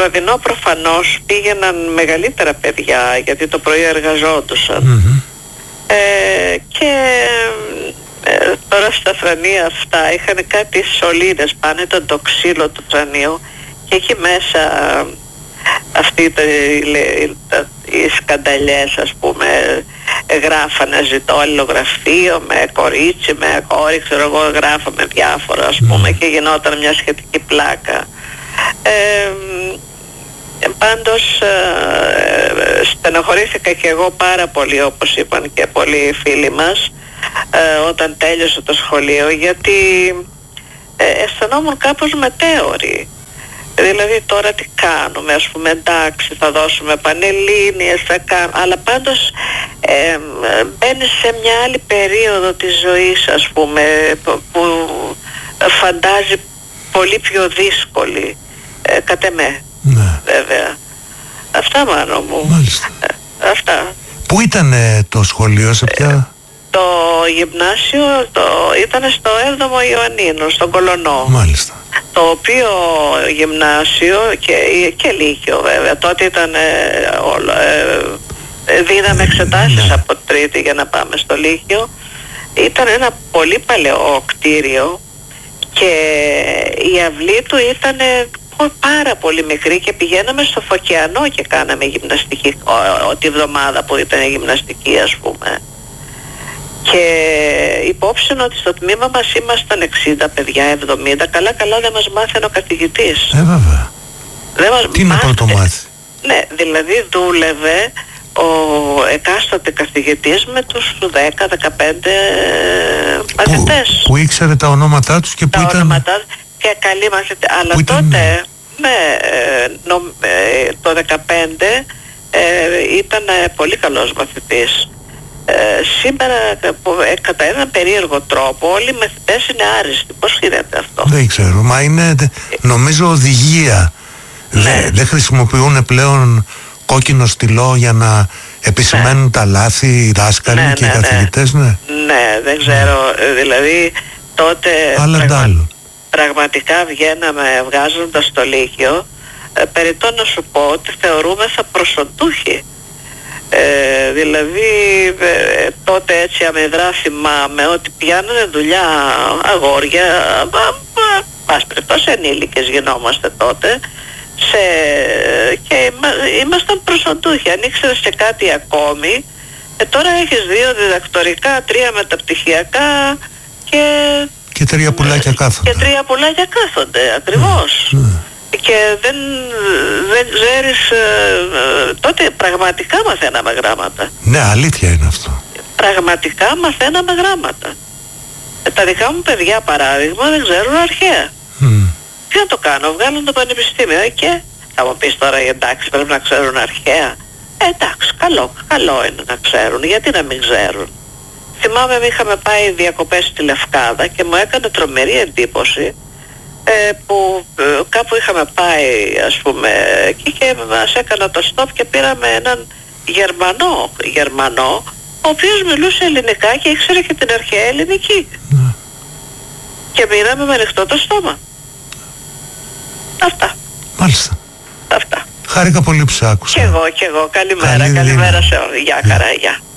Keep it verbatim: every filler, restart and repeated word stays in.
βραδινό προφανώς πήγαιναν μεγαλύτερα παιδιά, γιατί το πρωί εργαζόντουσαν. Mm-hmm. Ε, και ε, τώρα στα θρανία αυτά είχαν κάτι σωλήνες πάνω, ήταν το ξύλο του θρανίου και εκεί μέσα αυτοί τα, τα, οι σκανταλιές, ας πούμε, γράφανε ζητώ αλληλογραφείο με κορίτσι, με κόρη, ξέρω εγώ, γράφαμε διάφορα, ας πούμε, και γινόταν μια σχετική πλάκα. Ε, πάντως ε, στενοχωρήθηκα και εγώ πάρα πολύ, όπως είπαν και πολλοί φίλοι μας, ε, όταν τέλειωσε το σχολείο, γιατί ε, αισθανόμουν κάπως μετέωρη. Δηλαδή τώρα τι κάνουμε, ας πούμε, εντάξει θα δώσουμε πανελλήνιες, θα κάνουμε, αλλά πάντως ε, μπαίνεις σε μια άλλη περίοδο της ζωής, ας πούμε, που, που φαντάζει πολύ πιο δύσκολη, ε, κατ' εμέ, ναι. βέβαια. Αυτά, Μάνο μου. Μάλιστα. Ε, αυτά. Πού ήταν ε, το σχολείο, σε ποια... Ε, το γυμνάσιο το, ήταν στο έβδομο Ιωαννίνου, στον Κολωνό. Μάλιστα. Το οποίο γυμνάσιο και, και λύκειο βέβαια, τότε ήταν ε, όλο, ε, δίναμε εξετάσεις ναι. από τρίτη για να πάμε στο λύκειο. Ήταν ένα πολύ παλαιό κτίριο και η αυλή του ήταν πάρα πολύ μικρή και πηγαίναμε στο Φωκιανό και κάναμε γυμναστική ό, ό, τη βδομάδα που ήταν η γυμναστική, ας πούμε. Και υπόψη ότι στο τμήμα μας ήμασταν εξήντα παιδιά, εβδομήντα, καλά καλά δεν μας μάθαινε ο καθηγητής. Ε, βέβαια. Δεν μας Τι είναι μάθε... πρωτομάθη. Ναι, δηλαδή δούλευε ο εκάστοτε καθηγητής με τους δέκα δεκαπέντε μαθητές. Που, που ήξερε τα ονόματά τους και τα που ήταν... ονόματά και καλοί μαθητές. Αλλά που τότε, ήταν... ναι, νο, ε, το δεκαπέντε ε, ήταν πολύ καλός μαθητής. Ε, σήμερα ε, κατά έναν περίεργο τρόπο όλοι οι μαθητές είναι άριστοι. Πώς γίνεται αυτό? Δεν ξέρω, μα είναι νομίζω οδηγία. Ναι. Δεν, δεν χρησιμοποιούν πλέον κόκκινο στυλό για να επισημαίνουν ναι. τα λάθη οι δάσκαλοι ναι, και ναι, οι καθηγητές, ναι. Ναι, ναι δεν ξέρω, ναι. δηλαδή τότε πραγμα... πραγματικά βγαίναμε βγάζοντας το λύκειο, ε, περιττό να σου πω ότι θεωρούμεθα προσοντούχοι. Ε, δηλαδή ε, τότε έτσι αμυδρά θυμάμαι ότι πιάνανε δουλειά αγόρια, πας περιπτώσει ενήλικες γινόμαστε τότε, σε, και είμα, ήμασταν προσοντούχοι. Αν ήξερες και κάτι ακόμη, ε, τώρα έχεις δύο διδακτορικά, τρία μεταπτυχιακά και, και τρία πουλάκια κάθονται. Και τρία πουλάκια κάθονται, ακριβώς. Mm. Mm. Και δεν, δεν ξέρεις, ε, τότε πραγματικά μαθαίναμε γράμματα. Ναι, αλήθεια είναι αυτό. Πραγματικά μαθαίναμε γράμματα. Ε, τα δικά μου παιδιά, παράδειγμα, δεν ξέρουν αρχαία. Mm. Τι να το κάνω, βγάλουν το πανεπιστήμιο ε, και θα μου πεις τώρα, εντάξει, πρέπει να ξέρουν αρχαία. Ε, εντάξει, καλό, καλό είναι να ξέρουν, γιατί να μην ξέρουν. Θυμάμαι, είχαμε πάει διακοπές στη Λευκάδα και μου έκανε τρομερή εντύπωση Ε, που ε, κάπου είχαμε πάει, ας πούμε, εκεί και μας έκανα το stop και πήραμε έναν Γερμανό, Γερμανό, ο οποίος μιλούσε ελληνικά και ήξερε και την αρχαία ελληνική. Mm. Και μείναμε με ανοιχτό το στόμα. Αυτά. Μάλιστα. Αυτά. Χάρηκα πολύ που σε άκουσα. Κι εγώ, κι εγώ. Καλημέρα, Καλή καλημέρα σε όλους. Γεια, χαρά, γεια.